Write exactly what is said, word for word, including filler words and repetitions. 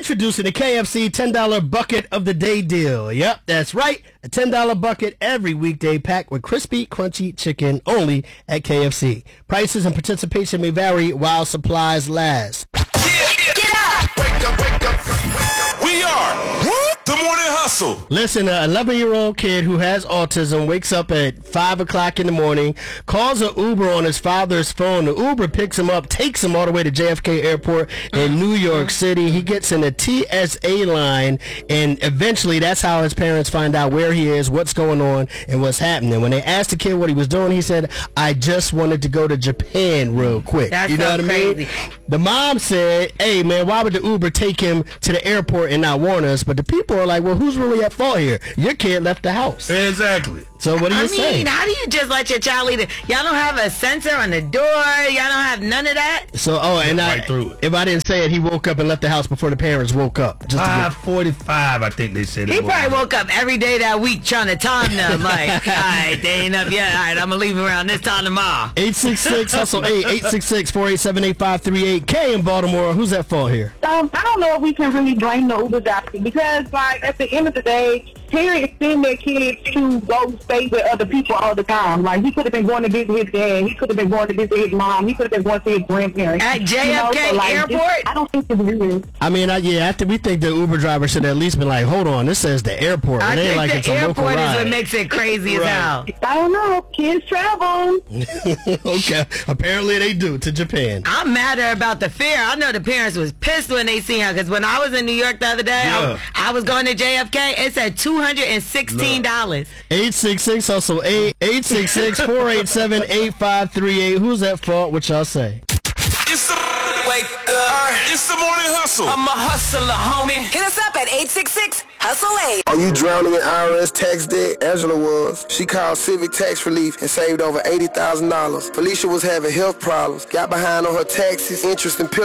Introducing the K F C ten dollar bucket of the day deal. Yep, that's right. A ten dollar bucket every weekday packed with crispy, crunchy chicken only at K F C. Prices and participation may vary while supplies last. Get up! Wake up, wake up. We are the Morning Hustle. Listen, an eleven-year-old kid who has autism wakes up at five o'clock in the morning, calls an Uber on his father's phone. The Uber picks him up, takes him all the way to J F K Airport in New York City. He gets in a T S A line, and eventually that's how his parents find out where he is, what's going on, and what's happening. When they asked the kid what he was doing, he said, I just wanted to go to Japan real quick. That's you know so what I mean? crazy. The mom said, hey, man, why would the Uber take him to the airport and not warn us? But the people are like, well, who's really at fault here? Your kid left the house. Exactly. So what do you I say? mean, how do you just let your child leave it? Y'all don't have a sensor on the door. Y'all don't have none of that. So, oh, and I, right through it. if I didn't say it, he woke up and left the house before the parents woke up. Just to five get, forty-five, I think they said. He it was. probably woke up every day that week trying to time them. Like, all right, they ain't up yet. All right, I'm going to leave around this time tomorrow. eight six six hustle eight eight six six, four eight seven, eight five three eight. K in Baltimore. Who's at fault here? Um, I don't know if we can really blame the Uber driver because, like, at the end of the day, parents send their kids to go stay with other people all the time. Like, he could have been going to visit his dad. He could have been going to visit his mom. He could have been going to his grandparents. At J F K you know? So, like, Airport? this- I don't think it's real. I mean, I, yeah, I think we think the Uber driver should at least been like, hold on, this says the airport. I It ain't think like the it's a local airport is ride. what makes it crazy as Right. hell. I don't know. Kids travel. Okay, apparently they do to Japan. I'm madder about the fare. I know the parents was pissed when they seen her because when I was in New York the other day, Yeah. I, I was going to J F K. It said two hundred sixteen dollars. eight six six hustle eight eight six six, four eight seven, eight five three eight. Who's at fault? What y'all say? It's the wake up. It's the Morning Hustle. I'm a hustler, homie. Hit us up at eight six six hustle eight. Are you drowning in I R S tax debt? Angela was. She called Civic Tax Relief and saved over eighty thousand dollars. Felicia was having health problems, got behind on her taxes, interest, and pillow